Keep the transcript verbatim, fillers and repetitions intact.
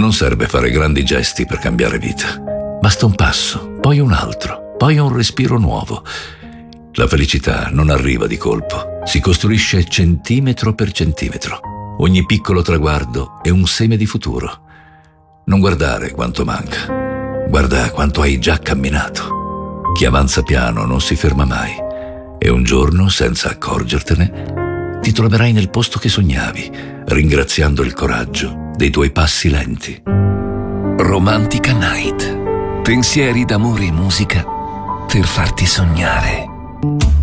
Non serve fare grandi gesti per cambiare vita. Basta un passo, poi un altro, poi un respiro nuovo. La felicità non arriva di colpo, si costruisce centimetro per centimetro. Ogni piccolo traguardo è un seme di futuro. Non guardare quanto manca, guarda quanto hai già camminato. Chi avanza piano non si ferma mai e un giorno, senza accorgertene, ti troverai nel posto che sognavi, ringraziando il coraggio dei tuoi passi lenti. Romantica Night. Pensieri d'amore e musica per farti sognare.